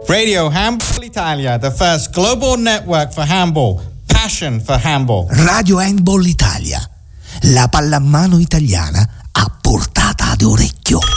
Radio Handball Italia, the first global network for handball. Passion for handball. Radio Handball Italia, la pallamano italiana a portata d'orecchio.